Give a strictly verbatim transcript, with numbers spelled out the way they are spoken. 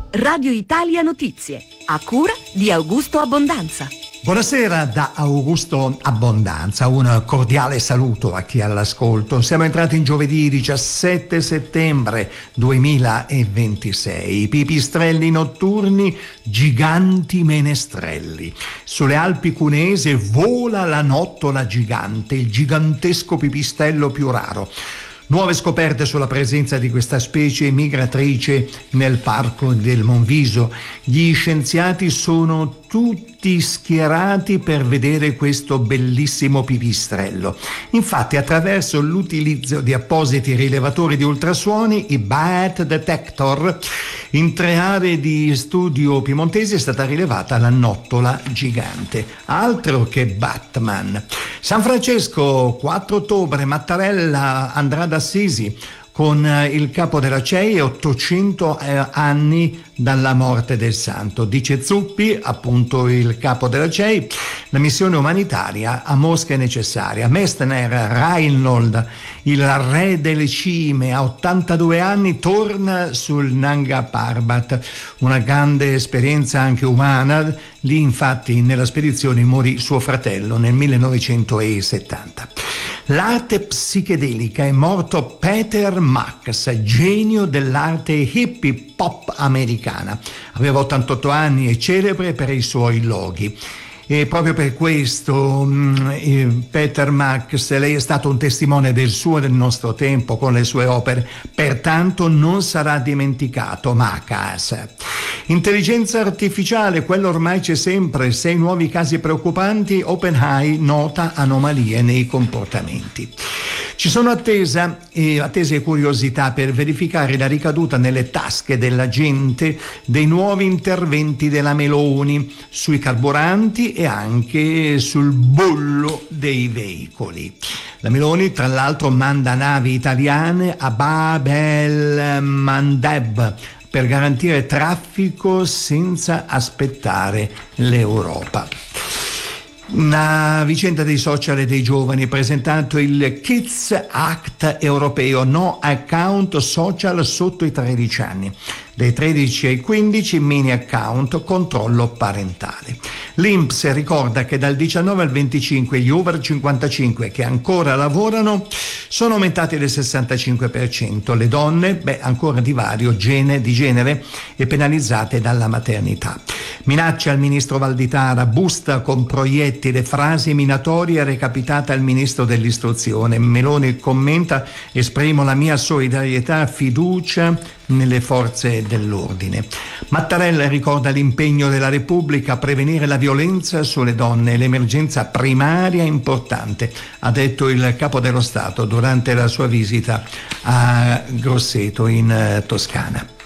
Radio Italia Notizie, a cura di Augusto Abbondanza. Buonasera da Augusto Abbondanza, un cordiale saluto a chi è all'ascolto. Siamo entrati in giovedì diciassette settembre duemilaventisei. Pipistrelli notturni, giganti menestrelli. Sulle Alpi cuneesi vola la nottola gigante, il gigantesco pipistrello più raro. Nuove scoperte sulla presenza di questa specie migratrice nel parco del Monviso. Gli scienziati sono tutti schierati per vedere questo bellissimo pipistrello. Infatti, attraverso l'utilizzo di appositi rilevatori di ultrasuoni, i Bat Detector, in tre aree di studio piemontesi è stata rilevata la nottola gigante. Altro che Batman. San Francesco, quattro ottobre, Mattarella andrà da Assisi con il capo della C E I, ottocento anni dalla morte del santo. Dice Zuppi, appunto il capo della C E I, la missione umanitaria a Mosca è necessaria. Messner Reinhold, il re delle cime, a ottantadue anni torna sul Nanga Parbat, una grande esperienza anche umana. Lì infatti nella spedizione morì suo fratello nel millenovecentosettanta. L'arte psichedelica, è morto Peter Max, genio dell'arte hippie pop americana. Aveva ottantotto anni e celebre per i suoi loghi. E proprio per questo Peter Max, lei è stato un testimone del suo e del nostro tempo con le sue opere, pertanto non sarà dimenticato. Macas. Intelligenza artificiale, quello ormai c'è sempre, sei nuovi casi preoccupanti, OpenAI nota anomalie nei comportamenti. Ci sono attesa e, attese e curiosità per verificare la ricaduta nelle tasche della gente dei nuovi interventi della Meloni sui carburanti e anche sul bollo dei veicoli. La Meloni, tra l'altro, manda navi italiane a Bab el-Mandeb per garantire traffico senza aspettare l'Europa. Una vicenda dei social e dei giovani, presentato il Kids Act europeo, no account social sotto i tredici anni. Dai tredici ai quindici mini account, controllo parentale. L'I N P S ricorda che dal diciannove al venticinque gli over cinquantacinque che ancora lavorano sono aumentati del sessantacinque per cento. Le donne, beh, ancora di vario gene, di genere e penalizzate dalla maternità. Minaccia al ministro Valditara, busta con proiettile, frasi minatorie recapitata al ministro dell'istruzione. Meloni commenta: esprimo la mia solidarietà, fiducia nelle forze dell'ordine. Mattarella ricorda l'impegno della Repubblica a prevenire la violenza sulle donne, l'emergenza primaria importante, ha detto il capo dello Stato durante la sua visita a Grosseto in Toscana.